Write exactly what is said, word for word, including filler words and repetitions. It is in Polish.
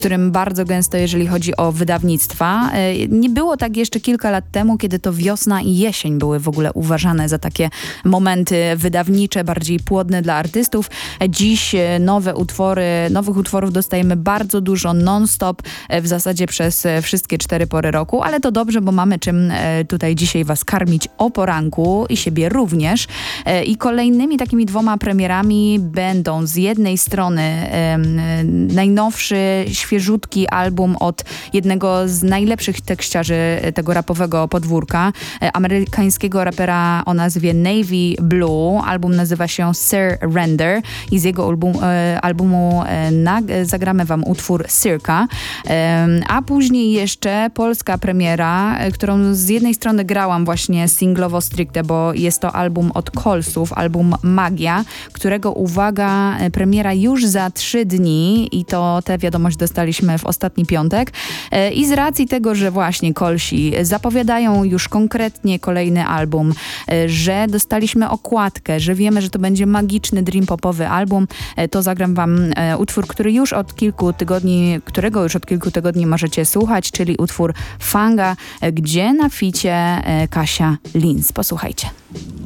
którym bardzo gęsto, jeżeli chodzi o wydawnictwa. Nie było tak jeszcze kilka lat temu, kiedy to wiosna i jesień były w ogóle uważane za takie momenty wydawnicze, bardziej płodne dla artystów. Dziś nowe utwory, nowych utworów dostajemy bardzo dużo non-stop, w zasadzie przez wszystkie cztery pory roku, ale to dobrze, bo mamy czym tutaj dzisiaj was karmić o poranku i siebie również. I kolejnymi takimi dwoma premierami będą z jednej strony um, najnowszy, świeżutki album od jednego z najlepszych tekściarzy tego rapowego podwórka, amerykańskiego rapera o nazwie Navy Blue. Album nazywa się Surrender i z jego album, albumu na, zagramy wam utwór Circa. A później jeszcze polska premiera, którą z jednej strony grałam właśnie singlowo stricte, bo jest to album od Kolsów, album Magia, którego, uwaga, premiera już za trzy dni i to tę wiadomość dostaliśmy w ostatni piątek. I z racji tego, że właśnie Kolsi zapowiadają już konkretnie kolejny album, że dostaliśmy okładkę, że wiemy, że to będzie magiczny dream popowy album, to zagram wam utwór, który już od kilku tygodni, którego już od kilku tygodni możecie słuchać, czyli utwór Fanga, gdzie na ficie Kasia Lins. Posłuchajcie.